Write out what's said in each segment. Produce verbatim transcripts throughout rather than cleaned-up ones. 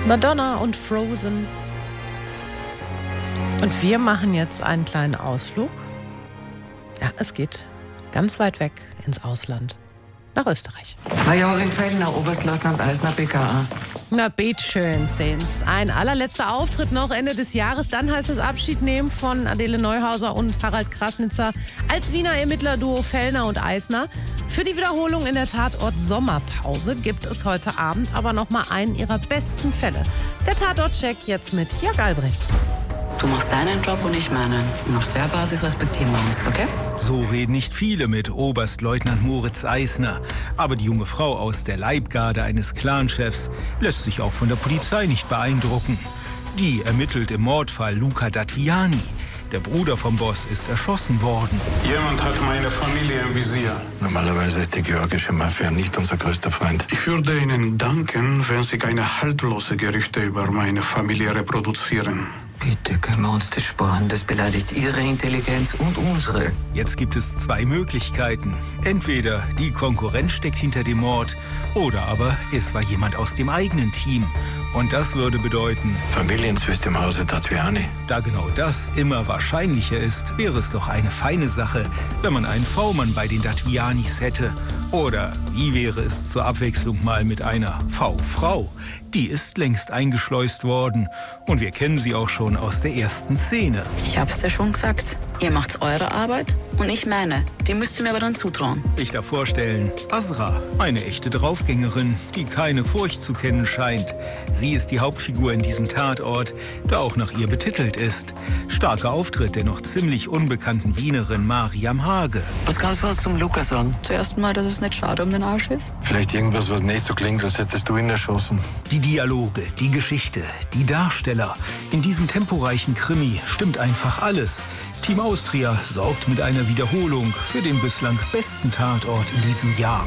Madonna und Frozen. Und wir machen jetzt einen kleinen Ausflug. Ja, es geht ganz weit weg ins Ausland. Nach Österreich. Majorin Fellner, Oberstleutnant Eisner, B K A. Na, bitteschön, Sehens. Ein allerletzter Auftritt noch Ende des Jahres. Dann heißt es Abschied nehmen von Adele Neuhauser und Harald Krasnitzer als Wiener Ermittlerduo Fellner und Eisner. Für die Wiederholung in der Tatort-Sommerpause gibt es heute Abend aber noch mal einen ihrer besten Fälle. Der Tatort-Check jetzt mit Jörg Albrecht. Du machst deinen Job und ich meinen. Und auf der Basis respektieren wir uns, okay? So reden nicht viele mit Oberstleutnant Moritz Eisner. Aber die junge Frau aus der Leibgarde eines Clanchefs lässt sich auch von der Polizei nicht beeindrucken. Die ermittelt im Mordfall Luca Datviani. Der Bruder vom Boss ist erschossen worden. Jemand hat meine Familie im Visier. Normalerweise ist die georgische Mafia nicht unser größter Freund. Ich würde Ihnen danken, wenn Sie keine haltlose Gerüchte über meine Familie reproduzieren. Bitte können wir uns das sparen. Das beleidigt Ihre Intelligenz und unsere. Jetzt gibt es zwei Möglichkeiten. Entweder die Konkurrenz steckt hinter dem Mord oder aber es war jemand aus dem eigenen Team. Und das würde bedeuten, Familienzwist im Hause Datviani. Da genau das immer wahrscheinlicher ist, wäre es doch eine feine Sache, wenn man einen V-Mann bei den Datvianis hätte. Oder wie wäre es zur Abwechslung mal mit einer V-Frau? Die ist längst eingeschleust worden und wir kennen sie auch schon aus der ersten Szene. Ich hab's dir schon gesagt. Ihr macht eure Arbeit und ich meine. Die müsst ihr mir aber dann zutrauen. Ich darf vorstellen, Asra, eine echte Draufgängerin, die keine Furcht zu kennen scheint. Sie ist die Hauptfigur in diesem Tatort, der auch nach ihr betitelt ist. Starker Auftritt der noch ziemlich unbekannten Wienerin Mariam Hage. Was kannst du uns zum Luca sagen? Zuerst mal, dass es nicht schade um den Arsch ist. Vielleicht irgendwas, was nicht so klingt, als hättest du ihn erschossen. Die Dialoge, die Geschichte, die Darsteller. In diesem temporeichen Krimi stimmt einfach alles. Team Austria sorgt mit einer Wiederholung für den bislang besten Tatort in diesem Jahr.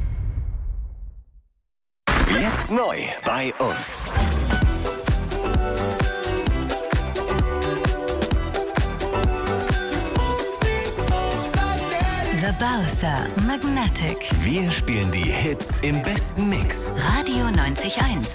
Jetzt neu bei uns. The Bowser Magnetic. Wir spielen die Hits im besten Mix. Radio neunzig Komma eins.